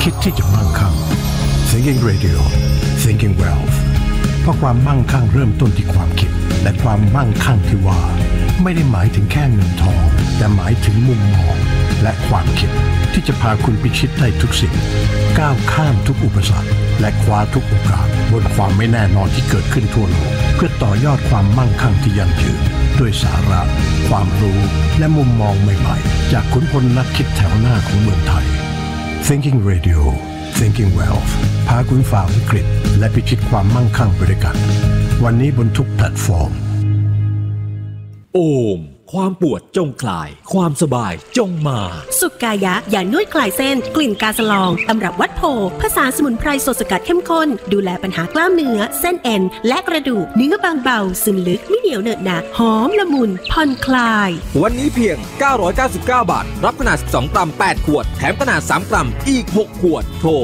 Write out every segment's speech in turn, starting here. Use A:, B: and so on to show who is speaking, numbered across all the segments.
A: คิดที่จะมั่งคั่ง Thinking Radio Thinking Wealth เพราะความมั่งคั่งเริ่มต้นที่ความคิดและความมั่งคั่งที่ว่าไม่ได้หมายถึงแค่เงินทองแต่หมายถึงมุมมองและความคิดที่จะพาคุณพิชิตได้ทุกสิ่งก้าวข้ามทุกอุปสรรคและคว้าทุกโอกาสบนความไม่แน่นอนที่เกิดขึ้นทั่วโลกเพื่อต่อยอดความมั่งคั่งที่ยั่งยืนด้วยสาระความรู้และมุมมองใหม่ๆจากขุนพลนักคิดแถวหน้าของเมืองไทย Thinking Radio Thinking Wealth พาคุณฝ่าวิกฤตและพิชิตความมั่งคั่งไปด้วยกันวันนี้บนทุกแพลตฟอร์ม
B: โอมความปวดจงคลายความสบายจงมา
C: สุกายะยานวดคลายเส้นกลิ่นกาสลองตำรับวัดโพภาษาสมุนไพรสดสกัดเข้มข้นดูแลปัญหากล้ามเนื้อเส้นเอ็นและกระดูกเนื้อบางเบาซึมลึกไม่เหนียวเหนอะหนะหอมละมุนผ่อนคลาย
B: วันนี้เพียง999 บาทรับขนาด12กรัม8ขวดแถมขนาด3กรัมอีก6ขวดโทร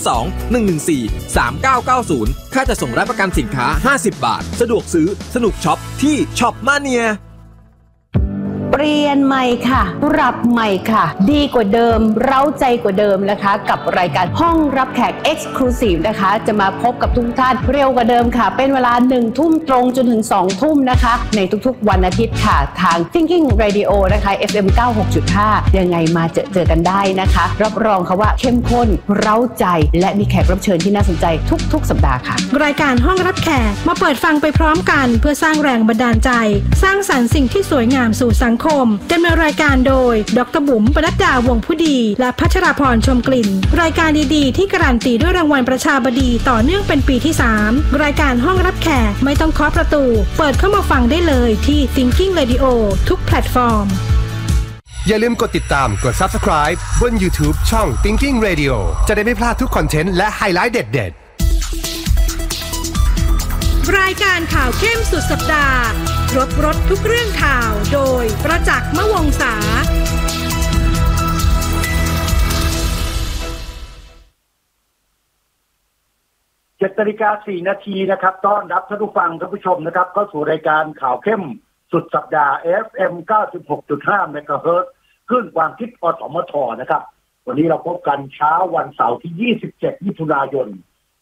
B: 02-114-3990ค่าจะส่งรับประกันสินค้า50บาทสะดวกซื้อสนุกช็อปที่ช็อปมาเนีย
D: เปลี่ยนใหม่ค่ะปรับใหม่ค่ะดีกว่าเดิมเร้าใจกว่าเดิมนะคะกับรายการห้องรับแขก Exclusive นะคะจะมาพบกับทุกท่านเร็วกว่าเดิมค่ะเป็นเวลา 1 ทุ่มตรงจนถึง 2 ทุ่มนะคะในทุกๆวันอาทิตย์ค่ะทาง Thinking Radio นะคะ FM 96.5 ยังไงมาเจอกันได้นะคะรับรองค่ะว่าเข้มข้นเร้าใจและมีแขกรับเชิญที่น่าสนใจทุกสัปดาห์ค่ะ
E: รายการห้องรับแขกมาเปิดฟังไปพร้อมกันเพื่อสร้างแรงบันดาลใจสร้างสรรค์สิ่งที่สวยงามสู่สังคมดำเนินรายการโดยดร.บุ๋มปนัดดาวงผู้ดีและพัชราพรชมกลิ่นรายการดีๆที่การันตีด้วยรางวัลประชาบดีต่อเนื่องเป็นปีที่3รายการห้องรับแขกไม่ต้องเคาะประตูเปิดเข้ามาฟังได้เลยที่ Thinking Radio ทุกแพลตฟอร์ม
F: อย่าลืมกดติดตามกด Subscribe บน YouTube ช่อง Thinking Radio จะได้ไม่พลาดทุกคอนเทนต์และไฮไลท์เด็ด
E: รายการข่าวเข้มสุดสัปดาห์ครบรสทุกเรื่องข่าวโดยประจักษ์มวงศา
G: 7:04 นาทีนะครับต้อนรับท่านผู้ฟังท่านผู้ชมนะครับเข้าสู่รายการข่าวเข้มสุดสัปดาห์ FM 96.5 เมกะเฮิรตซ์คลื่นความคิดอสมทนะครับวันนี้เราพบกันเช้าวันเสาร์ที่27มิถุนายน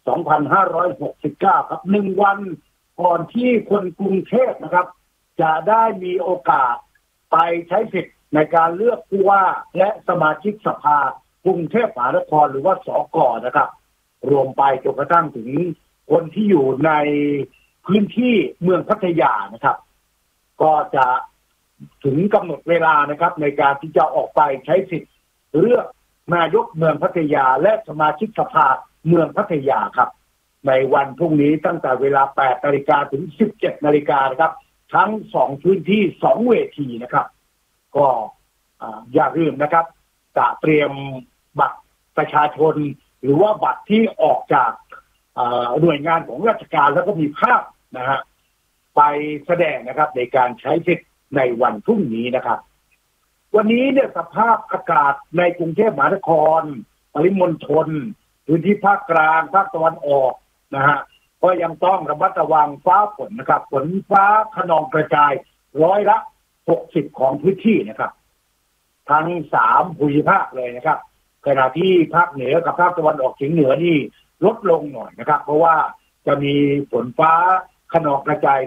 G: 2569ครับ1วันก่อนที่คนกรุงเทพนะครับจะได้มีโอกาสไปใช้สิทธิ์ในการเลือกผู้ว่าและสมาชิกสภากรุงเทพมหานครหรือว่าสก.นะครับรวมไปจนกระทั่งถึงคนที่อยู่ในพื้นที่เมืองพัทยานะครับก็จะถึงกำหนดเวลานะครับในการที่จะออกไปใช้สิทธิ์เลือกนายกเมืองพัทยาและสมาชิกสภาเมืองพัทยาครับในวันพรุ่งนี้ตั้งแต่เวลา 8 นาฬิกาถึง 17 นาฬิกานะครับทั้ง2พื้นที่2เวทีนะครับก็อย่าลืมนะครับจะเตรียมบัตรประชาชนหรือว่าบัตรที่ออกจากหน่วยงานของราชการแล้วก็มีภาพนะฮะไปแสดงนะครับในการใช้สิทธิ์ในวันพรุ่งนี้นะครับวันนี้เนี่ยสภาพอากาศในกรุงเทพมหานครปริมณฑลพื้นที่ภาคกลางภาคตะวันออกนะฮะก็ยังต้องระมัดระวังฟ้าฝนนะครับฝนฟ้าคะนองกระจาย60%ของพื้นที่นะครับทั้ง3ภูมิภาคเลยนะครับขณะที่ภาคเหนือกับภาคตะวันออกเฉียงเหนือนี่ลดลงหน่อยนะครับเพราะว่าจะมีฝนฟ้าคะนองกระจาย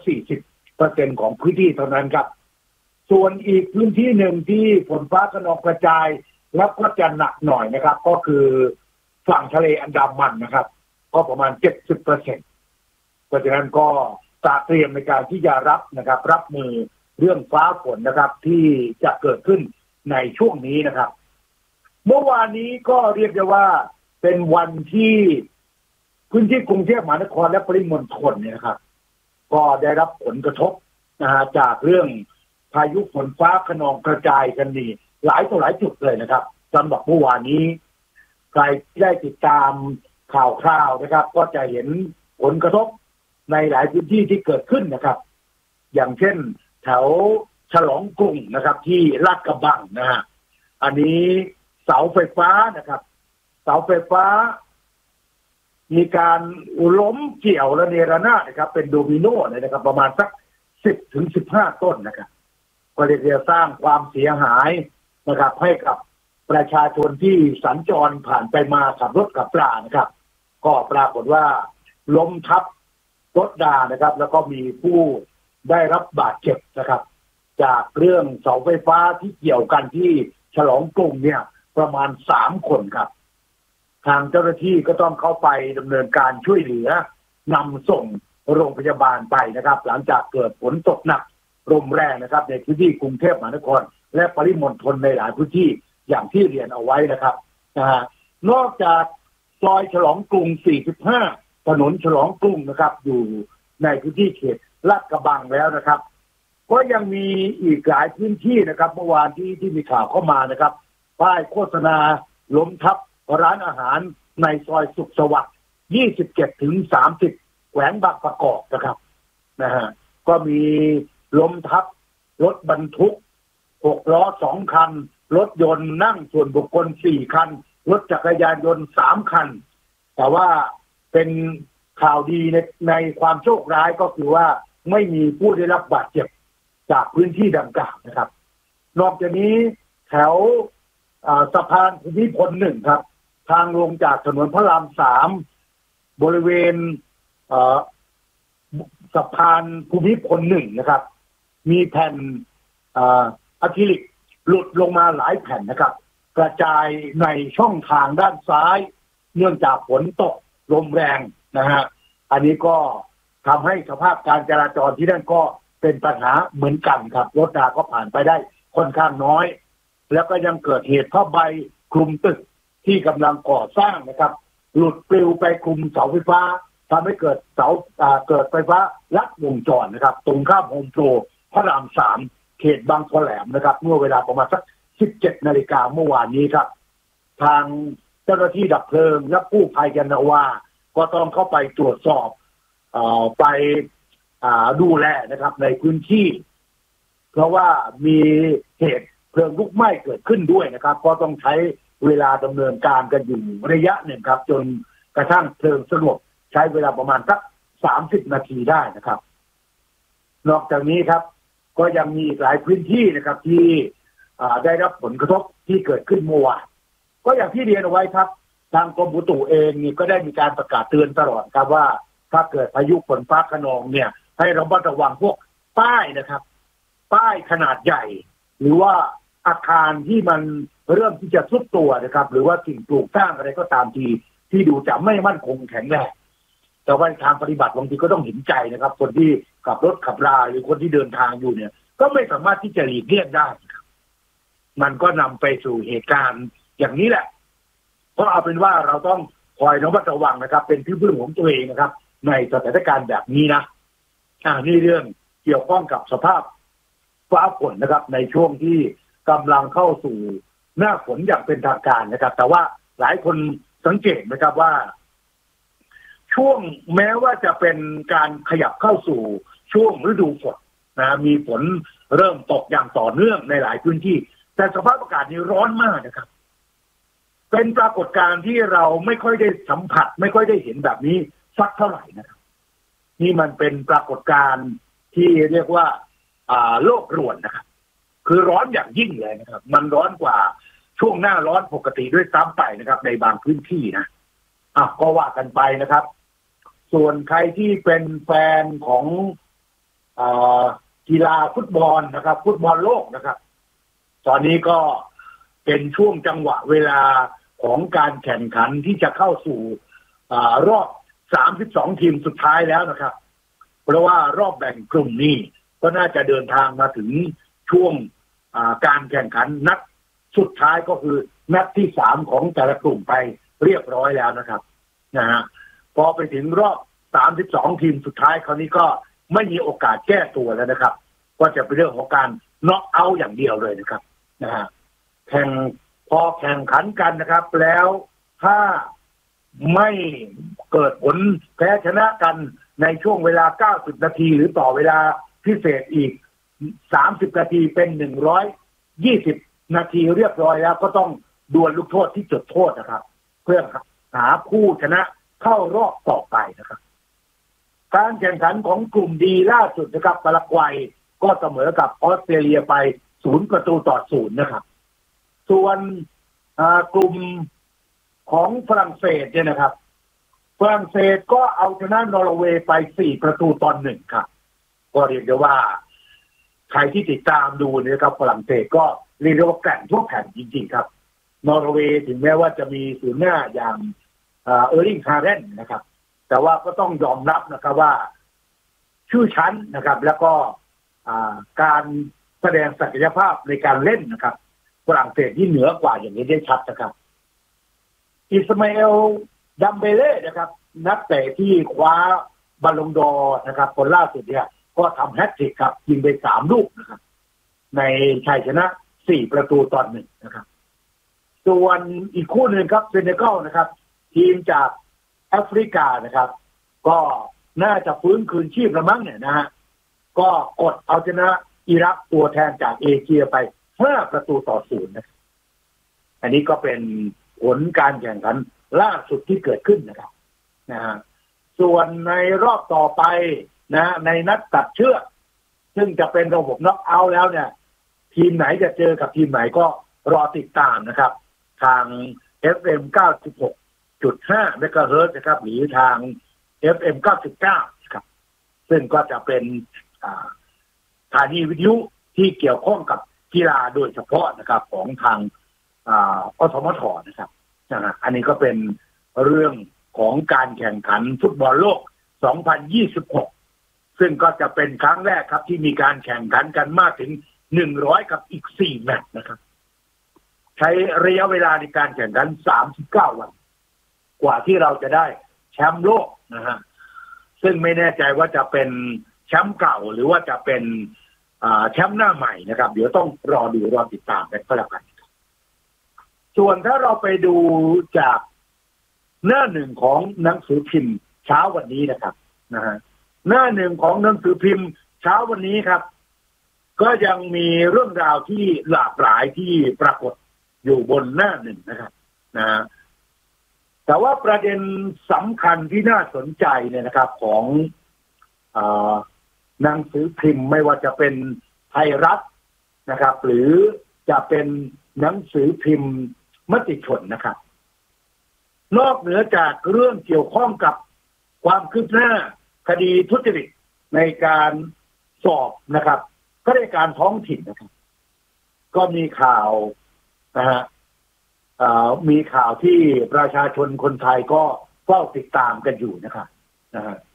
G: 40% ของพื้นที่เท่านั้นครับส่วนอีกพื้นที่หนึ่งที่ฝนฟ้าคะนองกระจายแล้วก็จะหนักหน่อยนะครับก็คือฝั่งทะเลอันดามันนะครับก็ประมาณ 70% เพราะฉะนั้นก็เตรียมในการที่จะรับนะครับรับมือเรื่องฟ้าฝนนะครับที่จะเกิดขึ้นในช่วงนี้นะครับเมื่อวานนี้ก็เรียกได้ว่าเป็นวันที่พื้นที่กรุงเทพมหานครและปริมณฑลเนี่ยนะครับก็ได้รับผลกระทบนะฮะจากเรื่องพายุฝนฟ้าคะนองกระจายกันนี่หลายต่อหลายจุดเลยนะครับสำหรับเมื่อวานนี้ใครที่ได้ติดตามข่าวคราวนะครับก็จะเห็นผลกระทบในหลายพื้นที่ที่เกิดขึ้นนะครับอย่างเช่นแถวฉลองกรุงนะครับที่ลาดกระบังนะฮะอันนี้เสาไฟฟ้านะครับเสาไฟฟ้ามีการล้มเกี่ยวและเนระนาดนะครับเป็นโดมิโนเลยนะครับประมาณสัก10 ถึง 15 ต้นนะครับก็จะสร้างความเสียหายนะครับให้กับปประชาชนที่สัญจรผ่านไปมาขับรถขับรานะครับก็ปรากฏว่าล้มทับรถรานะครับแล้วก็มีผู้ได้รับบาดเจ็บนะครับจากเรื่องเสาไฟฟ้าที่เกี่ยวกันที่ฉลองกรุงเนี่ยประมาณ3 คนครับทางเจ้าหน้าที่ก็ต้องเข้าไปดำเนินการช่วยเหลือนำส่งโรงพยาบาลไปนะครับหลังจากเกิดฝนตกหนักลมแรงนะครับในพื้นที่กรุงเทพมหานครและปริมณฑลในหลายพื้นที่อย่างที่เรียนเอาไว้นะครับนอกจากซอยฉลองกรุง45ถนนฉลองกรุงนะครับอยู่ในพื้นที่เขตลาดกระบังแล้วนะครับก็ยังมีอีกหลายพื้นที่นะครับเมื่อวานที่มีข่าวเข้ามานะครับป้ายโฆษณาล้มทับร้านอาหารในซอยสุขสวัสดิ์27-30แขวงบางประกอบนะครับก็มีล้มทับรถบรรทุก6 ล้อ 2 คันรถยนต์นั่งส่วนบุคคล4 คันรถจักรยานยนต์3 คันแต่ว่าเป็นข่าวดีในความโชคร้ายก็คือว่าไม่มีผู้ได้รับบาดเจ็บจากพื้นที่ดังกล่าวนะครับนอกจากนี้แถวสะพานภูมิพล1ครับทางลงจากถนนพระราม3บริเวณสะพานภูมิพล1นะครับมีแผ่นอะคริลิกหลุดลงมาหลายแผ่นนะครับกระจายในช่องทางด้านซ้ายเนื่องจากฝนตกลมแรงนะฮะอันนี้ก็ทำให้สภาพการจราจรที่นั่นก็เป็นปัญหาเหมือนกันครับรถราก็ผ่านไปได้ค่อนข้างน้อยแล้วก็ยังเกิดเหตุผ้าใบคลุมตึกที่กำลังก่อสร้างนะครับหลุดปลิวไปคลุมเสาไฟฟ้าทำให้เกิดเกิดไฟฟ้าลัดวงจรนะครับตรงข้ามโฮมโปรพระราม3เขตบางขแหลมนะครับเมื่อเวลาประมาณสัก 17 นาฬิกาเมื่อวานนี้ครับทางเจ้าหน้าที่ดับเพลิงและกู้ภัยยานนาวาก็ต้องเข้าไปตรวจสอบไปดูแลนะครับในพื้นที่เพราะว่ามีเหตุเพลิงลุกไหม้เกิดขึ้นด้วยนะครับก็ต้องใช้เวลาดำเนินการกันอยู่ระยะหนึ่งครับจนกระทั่งเพลิงสงบใช้เวลาประมาณสัก30 นาทีได้นะครับนอกจากนี้ครับก็ยังมีหลายพื้นที่นะครับที่ได้รับผลกระทบที่เกิดขึ้นเมื่อวานก็อย่างที่เรียนเอาไว้ครับทางกรมอุตุเองนี่ก็ได้มีการประกาศเตือนตลอดครับว่าถ้าเกิดพายุฝนฟ้าคะนองเนี่ยให้ระมัดระวังพวกป้ายนะครับป้ายขนาดใหญ่หรือว่าอาคารที่มันเริ่มที่จะทรุดตัวนะครับหรือว่าสิ่งปลูกสร้างอะไรก็ตามที่ดูจะไม่มั่นคงแข็งแรงแต่ว่าทางปฏิบัติบางทีก็ต้องเห็นใจนะครับคนที่ขับรถขับราหรือคนที่เดินทางอยู่เนี่ยก็ไม่สามารถที่จะหลีกเลี่ยงได้มันก็นำไปสู่เหตุการณ์อย่างนี้แหละเพราะเอาเป็นว่าเราต้องคอยระมัดระวังนะครับเป็นที่พึ่งของตัวเองนะครับในสถานการณ์แบบนี้นะนี่เรื่องเกี่ยวข้องกับสภาพฟ้าฝนนะครับในช่วงที่กำลังเข้าสู่หน้าฝนอย่างเป็นทางการนะครับแต่ว่าหลายคนสังเกตนะครับว่าช่วงแม้ว่าจะเป็นการขยับเข้าสู่ช่วงฤดูฝนนะมีฝนเริ่มตกอย่างต่อเนื่องในหลายพื้นที่แต่สภาพอากาศนี้ร้อนมากนะครับเป็นปรากฏการณ์ที่เราไม่ค่อยได้สัมผัสไม่ค่อยได้เห็นแบบนี้สักเท่าไหร่นะครับนี่มันเป็นปรากฏการณ์ที่เรียกว่าโลกรวนนะครับคือร้อนอย่างยิ่งเลยนะครับมันร้อนกว่าช่วงหน้าร้อนปกติด้วยซ้ำไปนะครับในบางพื้นที่นะก็ว่ากันไปนะครับส่วนใครที่เป็นแฟนของกีฬาฟุตบอลนะครับฟุตบอลโลกนะครับตอนนี้ก็เป็นช่วงจังหวะเวลาของการแข่งขันที่จะเข้าสู่รอบ32 ทีมสุดท้ายแล้วนะครับเพราะว่ารอบแบ่งกลุ่มนี้ก็น่าจะเดินทางมาถึงช่วงการแข่งขันนัดสุดท้ายก็คือนัดที่3ของแต่ละกลุ่มไปเรียบร้อยแล้วนะครับนะฮะพอไปถึงรอบ32 ทีมสุดท้ายคราวนี้ก็ไม่มีโอกาสแก้ตัวแล้วนะครับก็จะเป็นเรื่องของการน็อกเอาท์อย่างเดียวเลยนะครับนะฮะพอแข่งขันกันนะครับแล้วถ้าไม่เกิดผลแพ้ชนะกันในช่วงเวลา90 นาทีหรือต่อเวลาพิเศษอีก30 นาทีเป็น120 นาทีเรียบร้อยแล้วก็ต้องดวลลูกโทษที่จุดโทษนะครับเพื่อหาผู้ชนะเข้ารอบต่อไปนะครับการแข่งขันของกลุ่มดีล่าสุดนะครับปารากวัยก็เสมอกับออสเตรเลียไป0-0นะครับส่วนกลุ่มของฝรั่งเศสเนี่ยนะครับฝรั่งเศสก็เอาชนะนอร์เวย์ไป4-1ครับก็เรียกได้ว่าใครที่ติดตามดูเนี่ยครับฝรั่งเศสก็เรียกได้ว่าแกร่งทั่วแผ่นจริงๆครับนอร์เวย์ถึงแม้ว่าจะมีศูนย์หน้าอย่างเออร์ลิงฮาเรนนะครับแต่ว่าก็ต้องยอมรับนะครับว่าชื่อชั้นนะครับแล้วก็การแสดงศักยภาพในการเล่นนะครับฝรั่งเศสที่เหนือกว่าอย่างนี้ได้ชัดนะครับอิสมาเอลดัมเบเล่นะครับนักเตะที่คว้าบอลลงดอร์นะครับคนล่าสุดเนี่ยก็ทำแฮตทริกครับยิงไป3 ลูกนะครับในชัยชนะ4-1นะครับส่วนอีกคู่หนึ่งครับเซเนกัลนะครับทีมจากแอฟริกานะครับก็น่าจะฟื้นคืนชีพละมั้งเนี่ยนะฮะก็กดเอาชนะอิรักตัวแทนจากเอเชียไป5-0นะครับอันนี้ก็เป็นผลการแข่งขันล่าสุดที่เกิดขึ้นนะครับนะฮะส่วนในรอบต่อไปนะในนัดตัดเชือกซึ่งจะเป็นระบบน็อกเอาท์แล้วเนี่ยทีมไหนจะเจอกับทีมไหนก็รอติดตามนะครับทาง FM 96.5 เมกะเฮิรตซ์นะครับหรือทาง FM 99ครับซึ่งก็จะเป็นสถานีวิทยุที่เกี่ยวข้องกับกีฬาโดยเฉพาะนะครับของทางอสมทนะครับอันนี้ก็เป็นเรื่องของการแข่งขันฟุตบอลโลก 2026 ซึ่งก็จะเป็นครั้งแรกครับที่มีการแข่งขันกันมากถึง100กับอีก4 แมตช์นะครับใช้ระยะเวลาในการแข่งขัน39 วันกว่าที่เราจะได้แชมป์โลกนะฮะซึ่งไม่แน่ใจว่าจะเป็นแชมป์เก่าหรือว่าจะเป็นแชมป์หน้าใหม่นะครับเดี๋ยวต้องรอดูรอติดตามกันก็แล้วกันส่วนถ้าเราไปดูจากหน้าหนึ่งของหนังสือพิมพ์เช้าวันนี้นะครับนะฮะหน้าหนึ่งของหนังสือพิมพ์เช้าวันนี้ครับก็ยังมีเรื่องราวที่หลากหลายที่ปรากฏอยู่บนหน้าหนึ่งนะครับนะฮะแต่ว่าประเด็นสำคัญที่น่าสนใจเนี่ยนะครับของหนังสือพิมพ์ไม่ว่าจะเป็นไทยรัฐนะครับหรือจะเป็นหนังสือพิมพ์มติชนนะครับนอกเหนือจากเรื่องเกี่ยวข้องกับความคืบหน้าคดีทุจริตในการสอบนะครับข้าราชการท้องถิ่นนะครับก็มีข่าวนะฮะมีข่าวที่ประชาชนคนไทยก็เฝ้าติดตามกันอยู่นะครับนะฮะ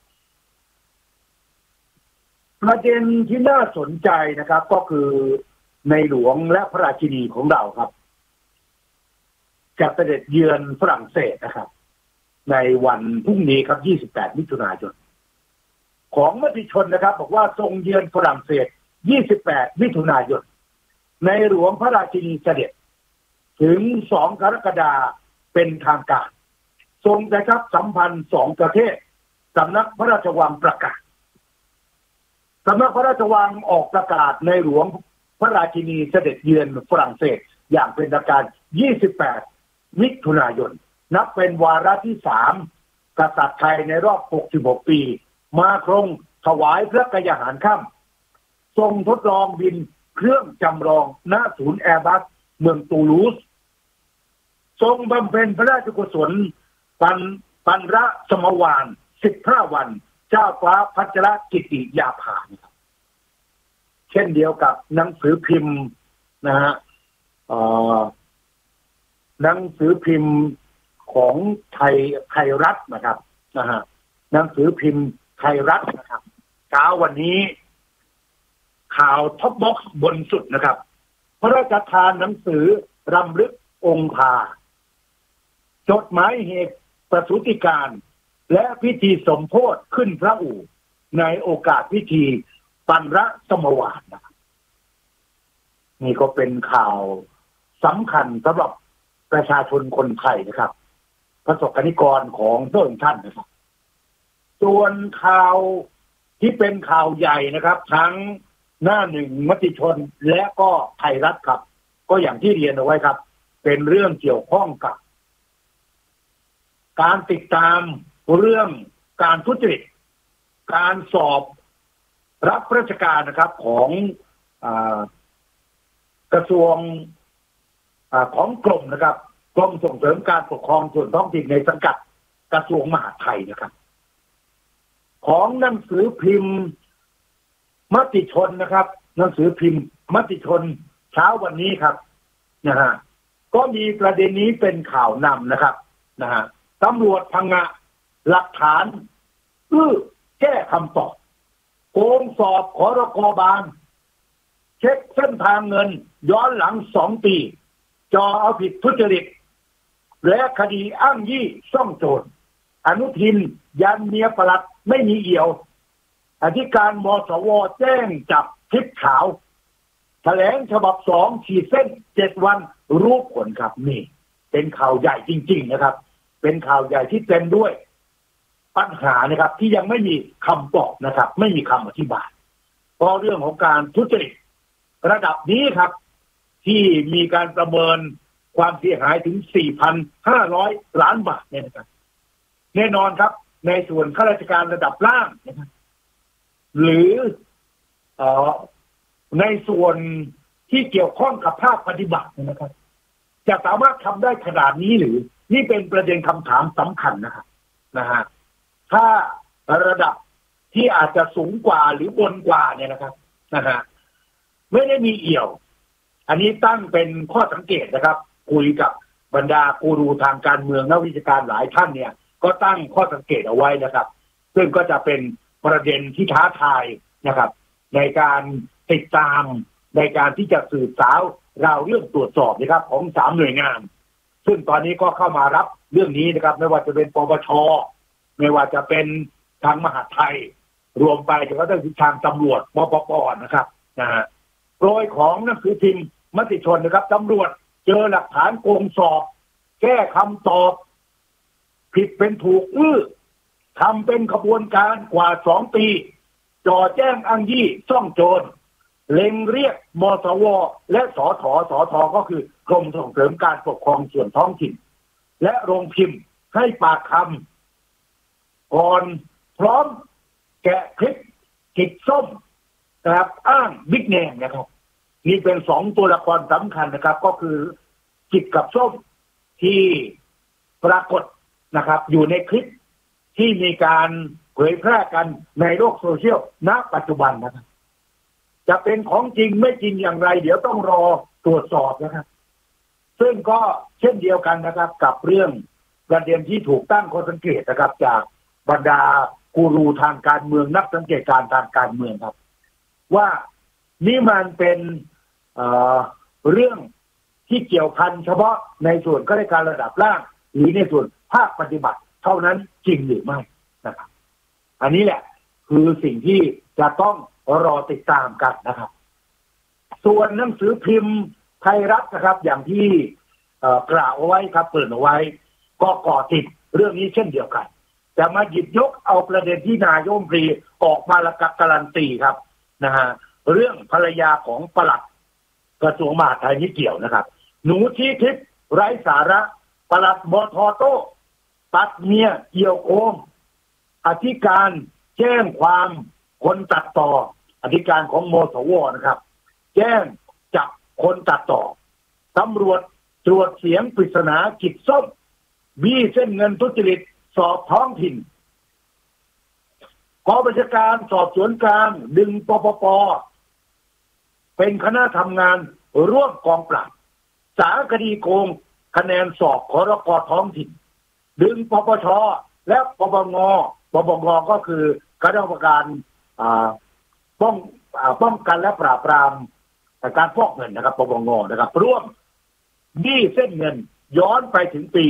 G: ประเด็นที่น่าสนใจนะครับก็คือในหลวงและพระราชินีของเราครับจะเสด็จเยือนฝรั่งเศสนะครับในวันพรุ่งนี้ครับ28 มิถุนายนของมติชนนะครับบอกว่าทรงเยือนฝรั่งเศส28 มิถุนายนในหลวงพระราชินีเสด็จถึง2 กรกฎาคมเป็นทางการทรงกระชับสัมพันธ์2 ประเทศสำนักพระราชวังประกาศสำนักพระราชวังออกประกาศในหลวงพระราชินีเสด็จเยือนฝรั่งเศสอย่างเป็นทางการ28 มิถุนายนนับเป็นวาระที่3กษัตริย์ไทยในรอบ66 ปีมาครงถวายพระกยาหารค่ำทรงทดลองบินเครื่องจำลองณศูนย์แอร์บัสเมืองตูลูสทรงบำเพ็ญพระราชกุศลปันระสมวาน15 วันเจ้าฟ้าพัชรกิติยาภาเช่นเดียวกับหนังสือพิมพ์นะฮะหนังสือพิมพ์ของไทยรัฐนะครับนะฮะหนังสือพิมพ์ไทยรัฐนะครับเช้าวันนี้ข่าวท็อปบ็อกซ์บนสุดนะครับพระราชทานหนังสือรำลึกองค์พาจดหมายเหตุประสูติการและพิธีสมโภชขึ้นพระอู่ในโอกาสพิธีปันระสมวานนะครับนี่ก็เป็นข่าวสำคัญสำหรับประชาชนคนไทยนะครับประสบกนิกรของพระองค์ท่านนะครับส่วนข่าวที่เป็นข่าวใหญ่นะครับทั้งหน้าหนึ่งมติชนและก็ไทยรัฐครับก็อย่างที่เรียนเอาไว้ครับเป็นเรื่องเกี่ยวข้องกับการติดตามเรื่องการทุจริตการสอบรับราชการนะครับของกระทรวงของกรมนะครับกรมส่งเสริมการปกครองส่วนท้องถิ่นในสังกัดกระทรวงมหาดไทยนะครับของหนังสือพิมพ์มติชนนะครับหนังสือพิมพ์มติชนเช้าวันนี้ครับนะฮะก็มีประเด็นนี้เป็นข่าวนำนะครับนะฮะตำรวจพังงะหลักฐานแก้คำตอบโกงสอบขรกบาลเช็คเส้นทางเงินย้อนหลัง2 ปีจอเอาผิดทุจริตและคดีอ้างยี่ซ่องโจรอนุทินยันเมียปลัดไม่มีเอี่ยวอธิการมสวแจ้งจับคลิปขาวแถลงฉบับ2ขีดเส้น7 วันรู้ผลครับนี่เป็นข่าวใหญ่จริงๆนะครับเป็นข่าวใหญ่ที่เต็มด้วยปัญหานะครับที่ยังไม่มีคำตอบนะครับไม่มีคำอธิบายเพราะเรื่องของการทุจริตระดับนี้ครับที่มีการประเมินความเสียหายถึง 4,500 ล้านบาทเนี่ยนะครับแน่นอนครับในส่วนข้าราชการระดับล่างนะครับหรือในส่วนที่เกี่ยวข้องกับภาคปฏิบัตินะครับจะสามารถทำได้ขนาดนี้หรือนี่เป็นประเด็นคำถามสำคัญนะครับนะฮะถ้าระดับที่อาจจะสูงกว่าหรือบนกว่าเนี่ยนะครับนะฮะไม่ได้มีเอี่ยวอันนี้ตั้งเป็นข้อสังเกตนะครับคุยกับบรรดากูรูทางการเมืองนักวิชาการหลายท่านเนี่ยก็ตั้งข้อสังเกตเอาไว้นะครับซึ่งก็จะเป็นประเด็นที่ท้าทายนะครับในการติดตามในการที่จะสืบสาวราวเรื่องตรวจสอบนะครับของ3 หน่วยงานซึ่งตอนนี้ก็เข้ามารับเรื่องนี้นะครับไม่ว่าจะเป็นปปช.ไม่ว่าจะเป็นทางมหาดไทยรวมไปจนกระทั่งทางตำรวจปปป.นะครับนะฮะโดยของหนังสือพิมพ์มติชนนะครับตำรวจเจอหลักฐานโกงสอบแก้คำตอบผิดเป็นถูกทำเป็นขบวนการกว่า2 ปีจ่อแจ้งอ้างยี่ซ่องโจรเล็งเรียกมสวและสทก็คือกรมส่งเสริมการปกครองส่วนท้องถิ่นและโรงพิมพ์ให้ปากคำก่อนพร้อมแกะคลิปกิจส้มนะครับอ้างบิ๊กแนมนะครับนี่เป็น2 ตัวละครสำคัญนะครับก็คือกิจกับส้มที่ปรากฏนะครับอยู่ในคลิปที่มีการเผยแพร่กันในโลกโซเชียลณปัจจุบันนะครับจะเป็นของจริงไม่จริงอย่างไรเดี๋ยวต้องรอตรวจสอบนะครับซึ่งก็เช่นเดียวกันนะครับกับเรื่องประเด็นที่ถูกตั้งข้อสังเกตนะครับจากบรรดากูรูทางการเมืองนักสังเกตการทางการเมืองครับว่านี่มันเป็นเรื่องที่เกี่ยวพันเฉพาะในส่วนข้าราชการระดับล่างหรือในส่วนภาคปฏิบัติเท่านั้นจริงหรือไม่นะครับอันนี้แหละคือสิ่งที่จะต้องรอติดตามกันนะครับส่วนหนังสือพิมพ์ไทยรัฐนะครับอย่างที่กล่าวเอาไว้ครับเปิดเอาไว้ก็ก่อติดเรื่องนี้เช่นเดียวกันจะมาหยิบยกเอาประเด็นที่นายกรัฐมนตรีออกมาละการันตีครับนะฮะเรื่องภรรยาของปลัดกระทรวงมหาดไทยนี่เกี่ยวนะครับหนูชี้ทิพย์ไร้สาระปลัดมท.โต้ตัดเมียเกี่ยวโกงอธิการแจ้งความคนตัดต่ออธิการของมสวนะครับแจ้งจับคนตัดต่อตำรวจตรวจเสียงปริศนากิจส้มบี้เส้นเงินทุจริตสอบท้องถิ่นกองบัญชาการสอบสวนกลางดึงปปป.เป็นคณะทำงานร่วมกองปราบสารคดีโกงคะแนนสอบขรกท้องถิ่นดึงปปช.และปปง.ก็คือคณะกรรมการป้องกันและปราบปรามการฟอกเงินนะครับปปง.นะครับร่วมบี้เส้นเงินย้อนไปถึงปี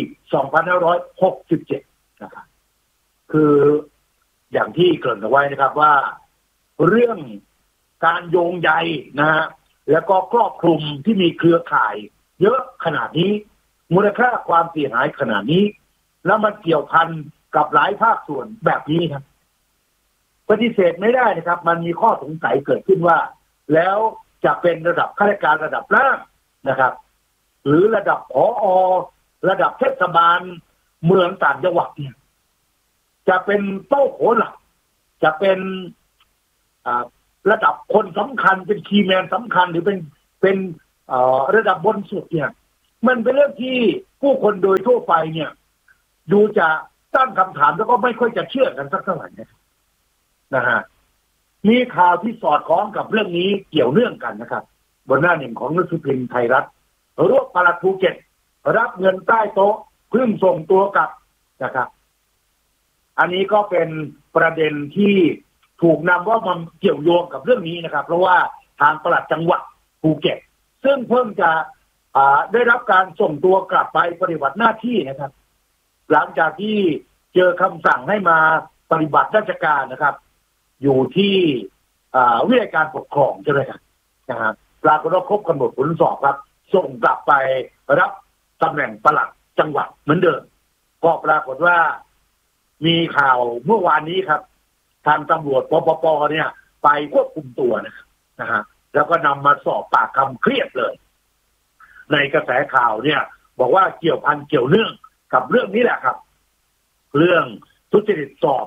G: 2567 นะครับคืออย่างที่เกริ่นเอาไว้นะครับว่าเรื่องการโยงใยนะฮะแล้วก็ครอบคลุมที่มีเครือข่ายเยอะขนาดนี้มูลค่าความเสียหายขนาดนี้แล้วมันเกี่ยวพันกับหลายภาคส่วนแบบนี้ครับปฏิเสธไม่ได้นะครับมันมีข้อสงสัยเกิดขึ้นว่าแล้วจะเป็นระดับข้าราชการระดับล่างนะครับหรือระดับผอ.ระดับเทศบาลเมืองต่างจังหวัดเนี่ยจะเป็นโต้โผหลักจะเป็นระดับคนสำคัญเป็นคีย์แมนสำคัญหรือเป็นระดับบนสุดเนี่ยมันเป็นเรื่องที่ผู้คนโดยทั่วไปเนี่ยดูจะตั้งคำถามแล้วก็ไม่ค่อยจะเชื่อกันสักเท่าไหร่นะฮะมีข่าวที่สอดคล้องกับเรื่องนี้เกี่ยวเนื่องกันนะครับบนหน้าหนึ่งของหนังสือพิมพ์ไทยรัฐรวบปลัดภูเก็ตรับเงินใต้โต๊ะเพิ่งส่งตัวกลับนะครับอันนี้ก็เป็นประเด็นที่ถูกนำว่ามันเกี่ยวโยงกับเรื่องนี้นะครับเพราะว่าทางปลัดจังหวัดภูเก็ตซึ่งเพิ่งจะได้รับการส่งตัวกลับไปปฏิบัติหน้าที่นะครับหลังจากที่เจอคำสั่งให้มาปฏิบัติราชการนะครับอยู่ที่วิทยาการปกครองใช่ไหมครับนะครับปรากฏว่าครบกำหนดผลสอบครับส่งกลับไปรับตำแหน่งปลัดจังหวัดเหมือนเดิมก็ปรากฏว่ามีข่าวเมื่อวานนี้ครับทางตำรวจปปเนี่ยไปควบคุมตัวนะฮะแล้วก็นำมาสอบปากคำเครียดเลยในกระแสข่าวเนี่ยบอกว่าเกี่ยวพันเกี่ยวเนื่องกับเรื่องนี้แหละครับเรื่องทุจริตสอบ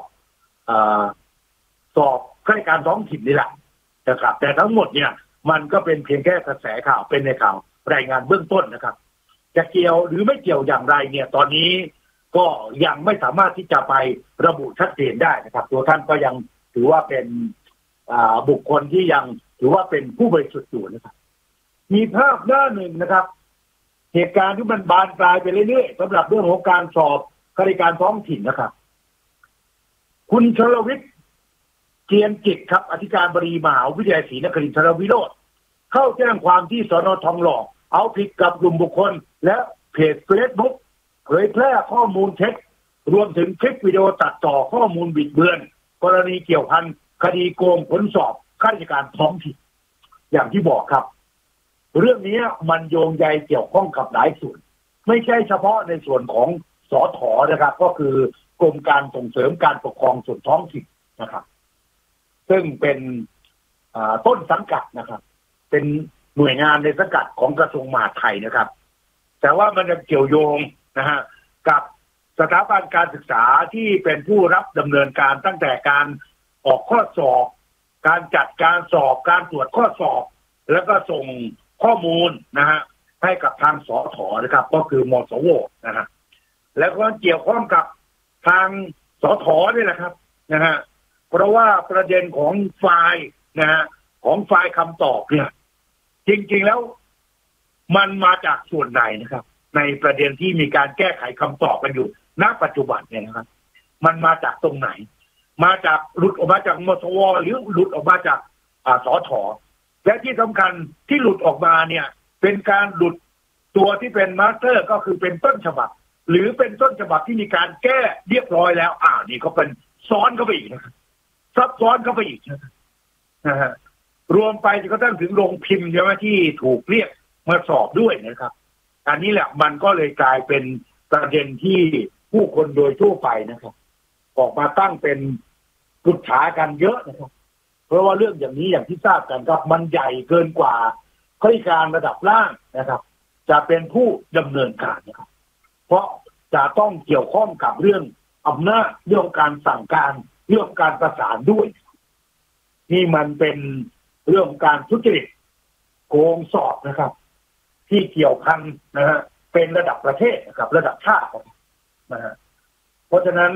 G: ข้าราชการท้องถิ่นนี่แหละนะครับแต่ทั้งหมดเนี่ยมันก็เป็นเพียงแค่กระแสข่าวเป็นในข่าวรายงานเบื้องต้นนะครับจะเกี่ยวหรือไม่เกี่ยวอย่างไรเนี่ยตอนนี้ก็ยังไม่สามารถที่จะไประบุชัดเจนได้นะครับตัวท่านก็ยังถือว่าเป็นบุคคลที่ยังถือว่าเป็นผู้บริสุทธิ์อยู่นะครับมีภาพหน้าหนึ่งนะครับเหตุการณ์ที่มันบานปลายไปเรื่อยๆสำหรับเรื่องของการสอบข้าราชการท้องถิ่นนะครับคุณชลวิทย์เกียรติกิจครับอธิการบดีมหาวิทยาลัยศรีนครินทรวิโรจน์เข้าแจ้งความที่สน.ทองหล่อเอาผิดกับกลุ่มบุคคลและเพจ Facebook เผยแพร่ข้อมูลเท็จรวมถึงคลิปวิดีโอตัดต่อข้อมูลบิดเบือนกรณีเกี่ยวพันคดีโกงผลสอบข้าราชการท้องถิ่นอย่างที่บอกครับเรื่องนี้มันโยงใยเกี่ยวข้องกับหลายส่วนไม่ใช่เฉพาะในส่วนของสถ.นะครับก็คือกรมการส่งเสริมการปกครองส่วนท้องถิ่นนะครับซึ่งเป็นต้นสังกัดนะครับเป็นหน่วยงานในสังกัดของกระทรวงมหาดไทยนะครับแต่ว่ามันจะเกี่ยวโยงนะฮะกับสถาบันการศึกษาที่เป็นผู้รับดำเนินการตั้งแต่การออกข้อสอบการจัดการสอบการตรวจข้อสอบแล้วก็ส่งข้อมูลนะฮะให้กับทางสถ.นะครับก็คือมสว.นะฮะแล้วก็เกี่ยวข้องกับทางสถ.นี่แหละครับนะฮะเพราะว่าประเด็นของไฟล์นะฮะของไฟล์คำตอบเนี่ยจริงๆแล้วมันมาจากส่วนไหนนะครับในประเด็นที่มีการแก้ไขคำตอบกันอยู่ณปัจจุบันเนี่ยนะครับมันมาจากตรงไหนมาจากหลุดออกมาจากมสว.หรือหลุดออกมาจากสถ.และที่สำคัญที่หลุดออกมาเนี่ยเป็นการหลุดตัวที่เป็นมาสเตอร์ก็คือเป็นต้นฉบับหรือเป็นต้นฉบับที่มีการแก้เรียบร้อยแล้วนี่ก็เป็นซ้อนเข้าไปอีกนะครับซับซ้อนเข้าไปอีกนะฮะรวมไปจนกระทั่งถึงโรงพิมพ์ใช่ไหมที่ถูกเรียกมาสอบด้วยนะครับอันนี้แหละมันก็เลยกลายเป็นประเด็นที่ผู้คนโดยทั่วไปนะครับออกมาตั้งเป็นปรึกษากันเยอะนะครับเพราะว่าเรื่องอย่างนี้อย่างที่ทราบกันครับมันใหญ่เกินกว่าข้าราชการระดับล่างนะครับจะเป็นผู้ดำเนินการนะครับเพราะจะต้องเกี่ยวข้องกับเรื่องอำนาจเรื่องการสั่งการเรื่องการประสานด้วยนี่มันเป็นเรื่องการทุจริตโกงสอบนะครับที่เกี่ยวพันนะฮะเป็นระดับประเทศนะครับระดับชาตินะฮะเพราะฉะนั้น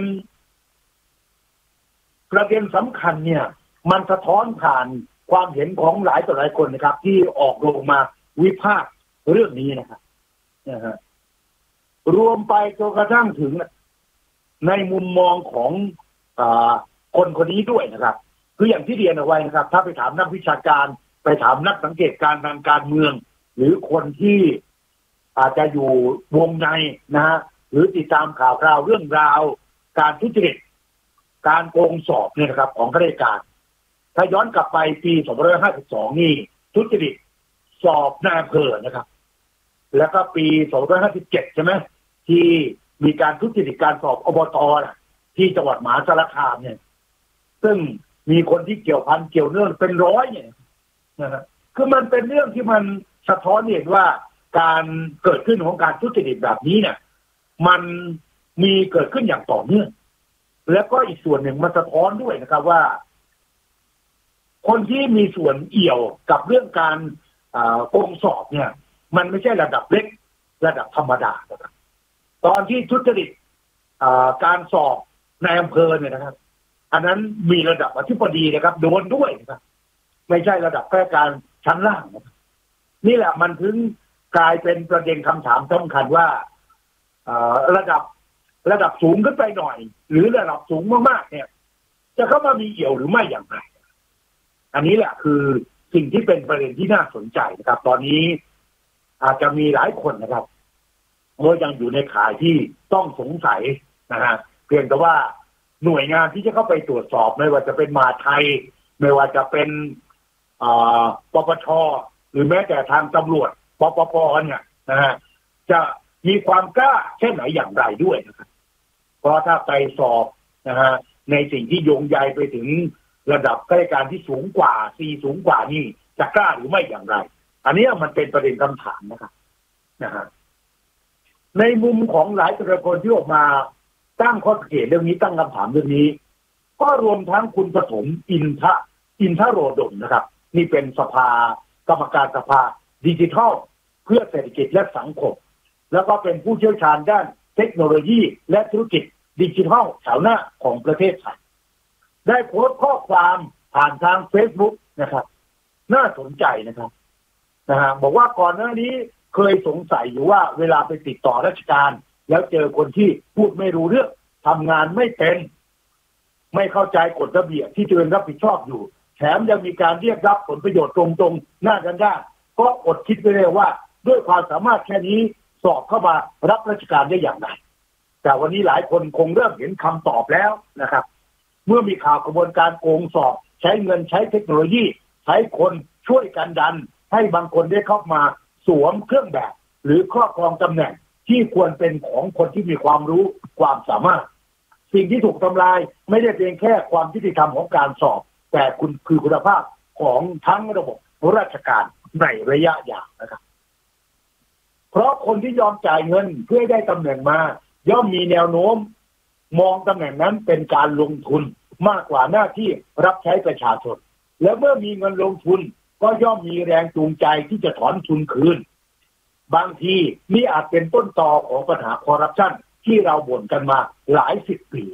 G: ประเด็นสำคัญเนี่ยมันสะท้อนผ่านความเห็นของหลายต่อหลายคนนะครับที่ออกลงมาวิพากษ์เรื่องนี้นะครับนะฮะรวมไปจนกระทั่งถึงในมุมมองของคนนี้ด้วยนะครับคืออย่างที่เรียนเอาไว้นะครับถ้าไปถามนักวิชาการไปถามนักสังเกตการทางการเมืองหรือคนที่อาจจะอยู่วงในนะฮะหรือติดตามข่าวคราวเรื่องราวการทุจริตการโกงสอบเนี่ยนะครับของข้าราชการถ้าย้อนกลับไปปี2552นี่ทุจริตสอบนายอำเภอนะครับแล้วก็ปี2557ใช่ไหมที่มีการทุจริตการสอบอบต.ที่จังหวัดมหาสารคามเนี่ยซึ่งมีคนที่เกี่ยวพันเกี่ยวเนื่องเป็นร้อยเนี่ยนะครับคือมันเป็นเรื่องที่มันสะท้อนเห็นว่าการเกิดขึ้นของการทุจริตแบบนี้เนี่ยมันมีเกิดขึ้นอย่างต่อเนื่องแล้วก็อีกส่วนหนึ่งมันสะท้อนด้วยนะครับว่าคนที่มีส่วนเอี่ยวกับเรื่องการโกงสอบเนี่ยมันไม่ใช่ระดับเล็กระดับธรรมดานะครับตอนที่ทุจริตการสอบในอำเภอเนี่ยนะครับอันนั้นมีระดับอธิบดีนะครับโดนด้วยนะครับไม่ใช่ระดับข้าราชการชั้นล่างนะครับนี่แหละมันถึงกลายเป็นประเด็นคำถามสำคัญว่าระดับสูงขึ้นไปหน่อยหรือระดับสูงมากๆเนี่ยจะเข้ามามีเอี่ยวหรือไม่อย่างไรอันนี้แหละคือสิ่งที่เป็นประเด็นที่น่าสนใจนะครับตอนนี้อาจจะมีหลายคนนะครับว่ายังอยู่ในข่ายที่ต้องสงสัยนะฮะเพียงแต่ว่าหน่วยงานที่จะเข้าไปตรวจสอบไม่ว่าจะเป็นมหาดไทยไม่ว่าจะเป็นปปช.หรือแม้แต่ทางตำรวจปปเนี่ยนะฮะจะมีความกล้าแค่ไหนอย่างไรด้วยนะครับเพราะถ้าไปสอบนะฮะในสิ่งที่โยงใยไปถึงระดับข้าราชการที่สูงกว่าสูงกว่านี่จะกล้าหรือไม่อย่างไรอันนี้มันเป็นประเด็นคำถามนะครับนะฮะในมุมของหลายประคนที่ออกมาตั้งข้อสังเกตเรื่องนี้ตั้งคำถามเรื่องนี้ก็รวมทั้งคุณปฐมอินทโรดมนะครับนี่เป็นกรรมการสภาดิจิทัลเพื่อเศรษฐกิจและสังคมแล้วก็เป็นผู้เชี่ยวชาญด้านเทคโนโลยีและธุรกิจดิจิทัลแถวหน้าของประเทศไทยได้โพสต์ข้อความผ่านทาง Facebook นะครับน่าสนใจนะครับบอกว่าก่อนหน้านี้เคยสงสัยอยู่ว่าเวลาไปติดต่อราชการแล้วเจอคนที่พูดไม่รู้เรื่องทำงานไม่เป็นไม่เข้าใจกฎระเบียบที่ตัวเองรับผิดชอบอยู่แถมยังมีการเรียกรับผลประโยชน์ตรงๆหน้ากันได้ก็อดคิดไปเลยว่าด้วยความสามารถแค่นี้สอบเข้ามารับราชการได้อย่างไรแต่วันนี้หลายคนคงเริ่มเห็นคำตอบแล้วนะครับเมื่อมีข่าวกระบวนการโกงสอบใช้เงินใช้เทคโนโลยีใช้คนช่วยกันดันให้บางคนได้เข้ามาสวมเครื่องแบบหรือครอบครองตำแหน่งที่ควรเป็นของคนที่มีความรู้ความสามารถสิ่งที่ถูกทำลายไม่ได้เพียงแค่ความยุติธรรมของการสอบแต่คือคุณภาพของทั้งระบบราชการในระยะยาวนะครับเพราะคนที่ยอมจ่ายเงินเพื่อได้ตำแหน่งมาย่อมมีแนวโน้มมองตำแหน่งนั้นเป็นการลงทุนมากกว่าหน้าที่รับใช้ประชาชนและเมื่อมีเงินลงทุนก็ย่อมมีแรงจูงใจที่จะถอนทุนคืนบางทีนี่อาจเป็นต้นตอของปัญหาคอร์รัปชันที่เราบ่นกันมาหลายสิบปี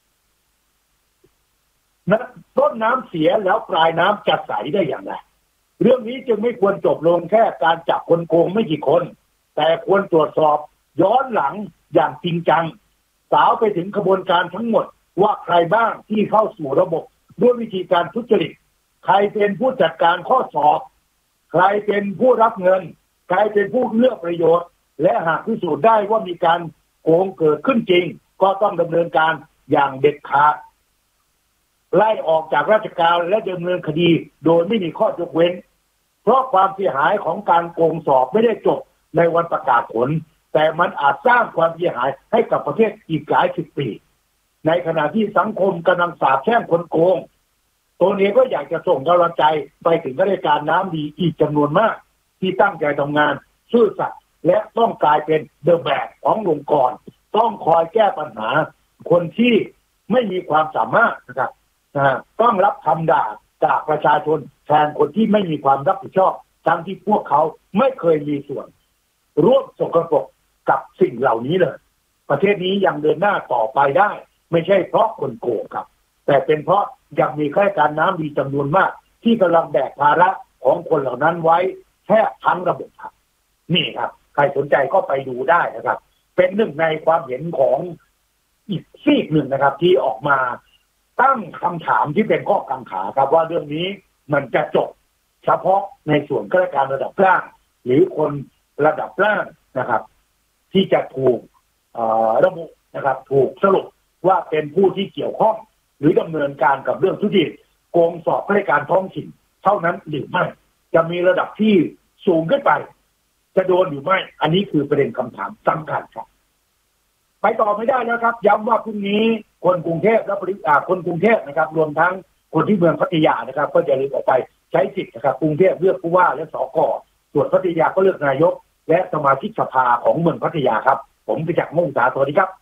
G: นะต้นน้ำเสียแล้วปลายน้ำจะใสได้อย่างไรเรื่องนี้จึงไม่ควรจบลงแค่การจับคนโกงไม่กี่คนแต่ควรตรวจสอบย้อนหลังอย่างจริงจังสาวไปถึงกระบวนการทั้งหมดว่าใครบ้างที่เข้าสู่ระบบด้วยวิธีการทุจริตใครเป็นผู้จัดการข้อสอบใครเป็นผู้รับเงินใครเป็นผู้เลือกประโยชน์และหากพิสูจน์ได้ว่ามีการโกงเกิดขึ้นจริงก็ต้องดำเนินการอย่างเด็ดขาดไล่ออกจากราชการและดำเนินคดีโดยไม่มีข้อยกเว้นเพราะความเสียหายของการโกงสอบไม่ได้จบในวันประกาศผลแต่มันอาจสร้างความเสียหายให้กับประเทศอีกหลายสิบปีในขณะที่สังคมกำลังสาปแช่งคนโกงตัวเองก็อยากจะส่งกำลังใจไปถึงข้าราชการน้ำดีอีกจำนวนมากที่ตั้งใจทำงานซื่อสัตย์และต้องกลายเป็นเดอะแบกขององค์กรต้องคอยแก้ปัญหาคนที่ไม่มีความสามารถนะครับต้องรับคำด่าจากประชาชนแทนคนที่ไม่มีความรับผิดชอบทั้งที่พวกเขาไม่เคยมีส่วนร่วมสกปรกกับสิ่งเหล่านี้เลยประเทศนี้ยังเดินหน้าต่อไปได้ไม่ใช่เพราะคนโกงครับแต่เป็นเพราะยังมีข้าราชการน้ำดีจำนวนมากที่กำลังแบกภาระของคนเหล่านั้นไว้แทบทั้งระบบครับนี่ครับใครสนใจก็ไปดูได้นะครับเป็นหนึ่งในความเห็นของอีกซีกหนึ่งนะครับที่ออกมาตั้งคำถามที่เป็นข้อกังขาครับว่าเรื่องนี้มันจะจบเฉพาะในส่วนข้าราชการระดับล่างหรือคนระดับล่างนะครับที่จะถูกระบุนะครับถูกสรุปว่าเป็นผู้ที่เกี่ยวข้องหรือดำเนินการกับเรื่องทุจริตโกงสอบข้าราชการท้องถิ่นเท่านั้นหรือไม่จะมีระดับที่สูงขึ้นไปจะโดนหรือไม่อันนี้คือประเด็นคำถามสำคัญครับไปต่อไม่ได้แล้วครับย้ำว่าพรุ่งนี้คนกรุงเทพและคนกรุงเทพนะครับรวมทั้งคนที่เมืองพัทยานะครับก็จะเลือกออกไปใช้สิทธิ์นะครับกรุงเทพเลือกผู้ว่าและสก.ส่วนพัทยาก็เลือกนายกและสมาชิกสภาของเมืองพัทยาครับผมประจักษ์มุ่งสาสวัสดีครับ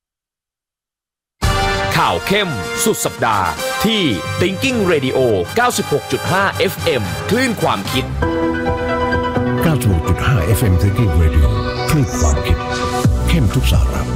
B: ข่าวเข้มสุดสัปดาห์ที่ Thinking Radio 96.5 FM คลื่นความคิด
A: 96.5 FM Thinking Radio คลื่นความคิดเข้มทุกสาระ